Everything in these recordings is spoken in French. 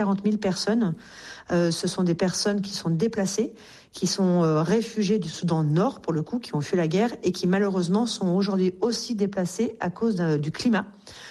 40 000 personnes. Ce sont des personnes qui sont déplacées, qui sont réfugiées du Soudan Nord, pour le coup, qui ont fui la guerre et qui malheureusement sont aujourd'hui aussi déplacées à cause du climat.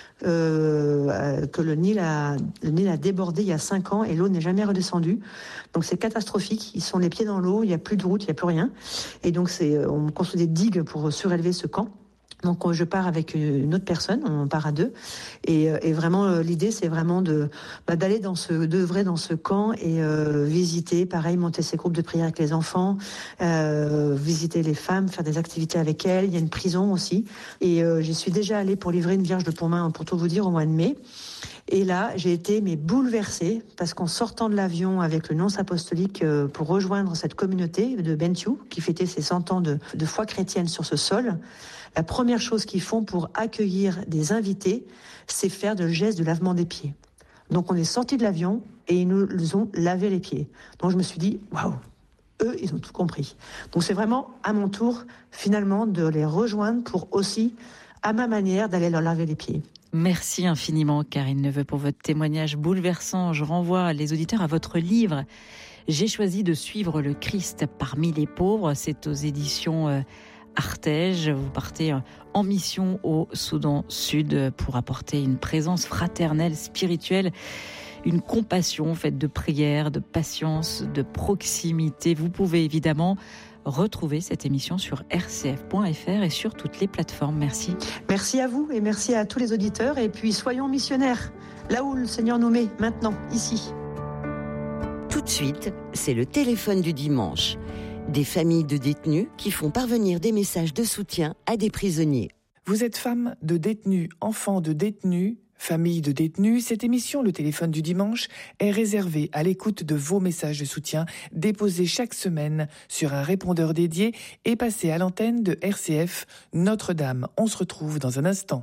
Que le Nil a débordé il y a 5 ans et l'eau n'est jamais redescendue. Donc c'est catastrophique. Ils sont les pieds dans l'eau, il n'y a plus de route, il n'y a plus rien. Et donc on construit des digues pour surélever ce camp. Donc je pars avec une autre personne, on part à 2, et vraiment l'idée c'est vraiment d'œuvrer dans ce camp et visiter, pareil, monter ces groupes de prière avec les enfants, visiter les femmes, faire des activités avec elles. Il y a une prison aussi, et j'y suis déjà allée pour livrer une Vierge de Pontmain, pour tout vous dire, au mois de mai. Et là, j'ai été bouleversée parce qu'en sortant de l'avion avec le nonce apostolique pour rejoindre cette communauté de Bentiu qui fêtait ses 100 ans de foi chrétienne sur ce sol, la première chose qu'ils font pour accueillir des invités, c'est faire le geste de lavement des pieds. Donc on est sorti de l'avion et ils nous ont lavé les pieds. Donc je me suis dit, waouh, eux, ils ont tout compris. Donc c'est vraiment à mon tour, finalement, de les rejoindre pour aussi, à ma manière, d'aller leur laver les pieds. Merci infiniment, Karine Neveu, pour votre témoignage bouleversant. Je renvoie les auditeurs à votre livre « J'ai choisi de suivre le Christ parmi les pauvres ». C'est aux éditions Artege. Vous partez en mission au Soudan Sud pour apporter une présence fraternelle, spirituelle, une compassion faite de prière, de patience, de proximité. Vous pouvez évidemment retrouver cette émission sur rcf.fr et sur toutes les plateformes. Merci. Merci à vous et merci à tous les auditeurs. Et puis soyons missionnaires, là où le Seigneur nous met, maintenant, ici. Tout de suite, c'est le téléphone du dimanche. Des familles de détenus qui font parvenir des messages de soutien à des prisonniers. Vous êtes femme de détenus, enfant de détenus, famille de détenus, cette émission, le téléphone du dimanche, est réservée à l'écoute de vos messages de soutien déposés chaque semaine sur un répondeur dédié et passés à l'antenne de RCF Notre-Dame. On se retrouve dans un instant.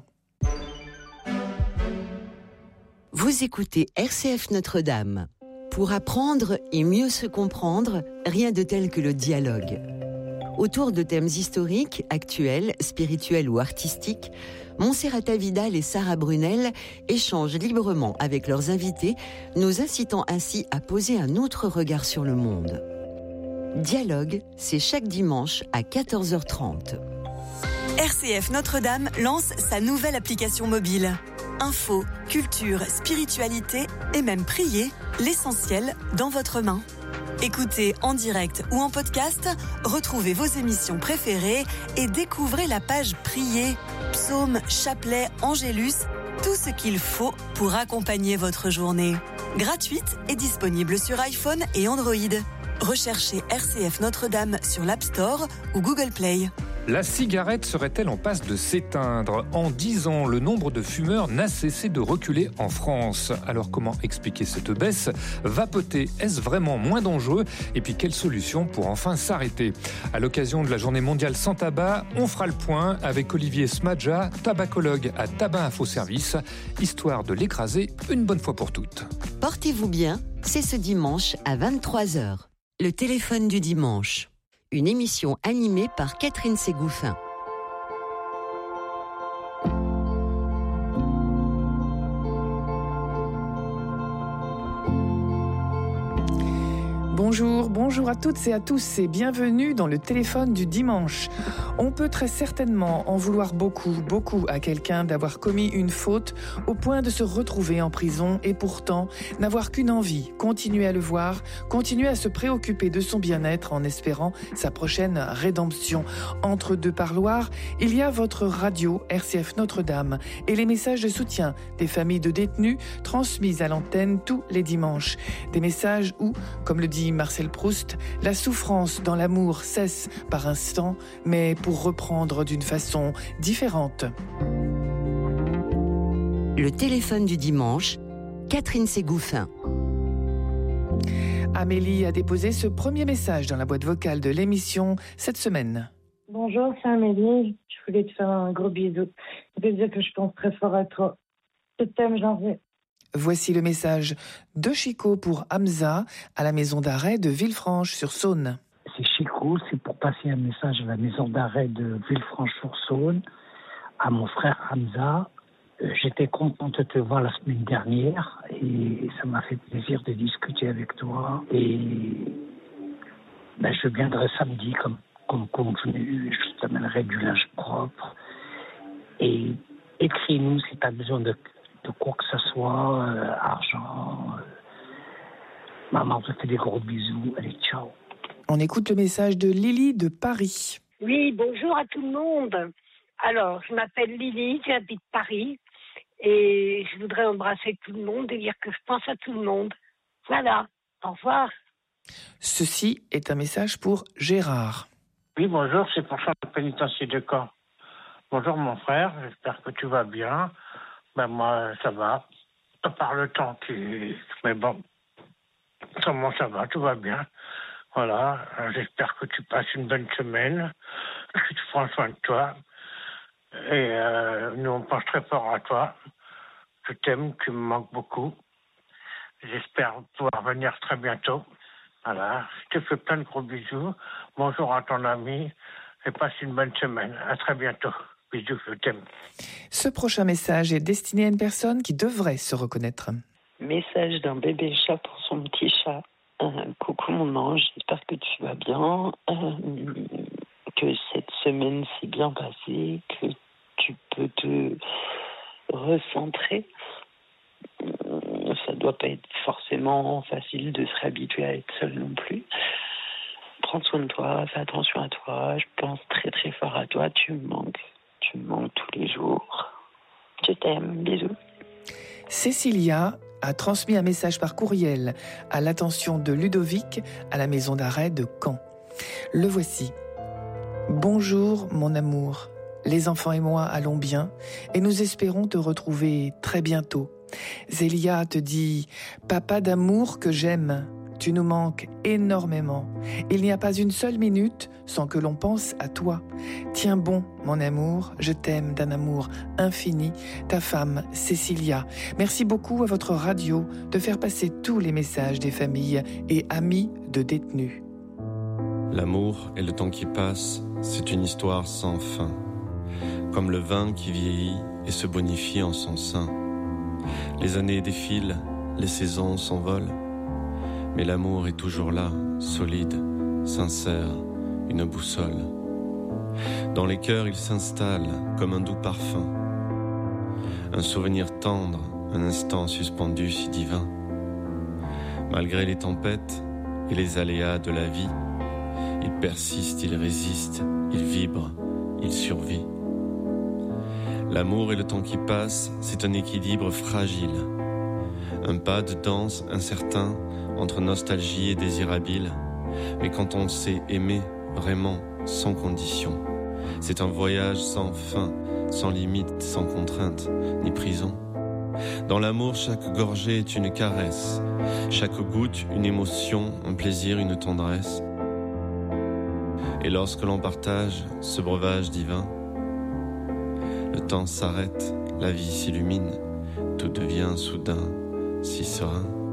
Vous écoutez RCF Notre-Dame. Pour apprendre et mieux se comprendre, rien de tel que le dialogue. Autour de thèmes historiques, actuels, spirituels ou artistiques, Monserrata Vidal et Sarah Brunel échangent librement avec leurs invités, nous incitant ainsi à poser un autre regard sur le monde. Dialogue, c'est chaque dimanche à 14h30. RCF Notre-Dame lance sa nouvelle application mobile. Info, culture, spiritualité et même prier, l'essentiel dans votre main. Écoutez en direct ou en podcast, retrouvez vos émissions préférées et découvrez la page Prier, psaumes, chapelets, angélus, tout ce qu'il faut pour accompagner votre journée. Gratuite et disponible sur iPhone et Android. Recherchez RCF Notre-Dame sur l'App Store ou Google Play. La cigarette serait-elle en passe de s'éteindre ? En 10 ans, le nombre de fumeurs n'a cessé de reculer en France. Alors comment expliquer cette baisse ? Vapoter, est-ce vraiment moins dangereux ? Et puis quelle solution pour enfin s'arrêter ? À l'occasion de la journée mondiale sans tabac, on fera le point avec Olivier Smadja, tabacologue à Tabac Info Service, histoire de l'écraser une bonne fois pour toutes. Portez-vous bien, c'est ce dimanche à 23h. Le téléphone du dimanche. Une émission animée par Catherine Ségouffin. Bonjour à toutes et à tous et bienvenue dans le téléphone du dimanche. On peut très certainement en vouloir beaucoup à quelqu'un d'avoir commis une faute au point de se retrouver en prison et pourtant n'avoir qu'une envie, continuer à le voir, continuer à se préoccuper de son bien-être en espérant sa prochaine rédemption. Entre deux parloirs, il y a votre radio RCF Notre-Dame et les messages de soutien des familles de détenus transmis à l'antenne tous les dimanches. Des messages où, comme le dit Marcel Proust, la souffrance dans l'amour cesse par instant, mais pour reprendre d'une façon différente. Le téléphone du dimanche, Catherine Ségouffin. Amélie a déposé ce premier message dans la boîte vocale de l'émission cette semaine. Bonjour, c'est Amélie. Je voulais te faire un gros bisou. Je veux dire que je pense très fort à toi. Je t'aime, j'en veux. Voici le message de Chico pour Hamza à la maison d'arrêt de Villefranche-sur-Saône. C'est Chico, c'est pour passer un message à la maison d'arrêt de Villefranche-sur-Saône, à mon frère Hamza, J'étais content de te voir la semaine dernière et ça m'a fait plaisir de discuter avec toi. Et je viendrai samedi comme convenu. Je t'amènerai du linge propre. Et écris-nous si tu as besoin de quoi que ce soit, argent. Maman te fait des gros bisous. Allez, ciao. On écoute le message de Lily de Paris. Oui, bonjour à tout le monde. Alors, je m'appelle Lily, j'habite Paris et je voudrais embrasser tout le monde et dire que je pense à tout le monde. Voilà, au revoir. Ceci est un message pour Gérard. Oui, bonjour, c'est pour ça le pénitencier de Caen. Bonjour mon frère, j'espère que tu vas bien. Moi, ça va. À part le temps Mais bon, comment ça va, tout va bien. Voilà, j'espère que tu passes une bonne semaine, que tu prends soin de toi. Et nous, on pense très fort à toi. Je t'aime, tu me manques beaucoup. J'espère pouvoir venir très bientôt. Voilà, je te fais plein de gros bisous. Bonjour à ton ami et passe une bonne semaine. À très bientôt. Bisous, je t'aime. Ce prochain message est destiné à une personne qui devrait se reconnaître. Message d'un bébé chat pour son petit chat. Coucou mon ange, j'espère que tu vas bien, que cette semaine s'est bien passée, que tu peux te recentrer. Ça doit pas être forcément facile de se réhabituer à être seul non plus. Prends soin de toi, fais attention à toi, je pense très très fort à toi, tu me manques tous les jours. Je t'aime, bisous. Cécilia a transmis un message par courriel à l'attention de Ludovic à la maison d'arrêt de Caen. Le voici. Bonjour mon amour, les enfants et moi allons bien et nous espérons te retrouver très bientôt. Zélia te dit « Papa d'amour que j'aime, tu nous manques énormément. Il n'y a pas une seule minute sans que l'on pense à toi. Tiens bon, mon amour, je t'aime d'un amour infini. Ta femme, Cécilia. » Merci beaucoup à votre radio de faire passer tous les messages des familles et amis de détenus. L'amour et le temps qui passe, c'est une histoire sans fin. Comme le vin qui vieillit et se bonifie en son sein. Les années défilent, les saisons s'envolent. Mais l'amour est toujours là, solide, sincère, une boussole. Dans les cœurs, il s'installe comme un doux parfum. Un souvenir tendre, un instant suspendu si divin. Malgré les tempêtes et les aléas de la vie, il persiste, il résiste, il vibre, il survit. L'amour et le temps qui passe, c'est un équilibre fragile. Un pas de danse incertain entre nostalgie et désirabile. Mais quand on sait aimer vraiment, sans condition, c'est un voyage sans fin, sans limite, sans contrainte, ni prison. Dans l'amour, chaque gorgée est une caresse, chaque goutte une émotion, un plaisir, une tendresse. Et lorsque l'on partage ce breuvage divin, le temps s'arrête, la vie s'illumine, tout devient soudain si serein.